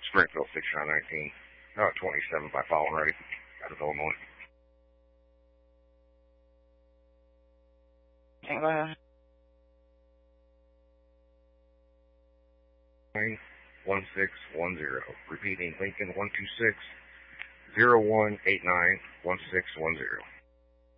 Springfield 6919. 27 by Fallen Ready, out of Illinois. Go ahead. 1610. Repeating, Lincoln 126-0189-1610.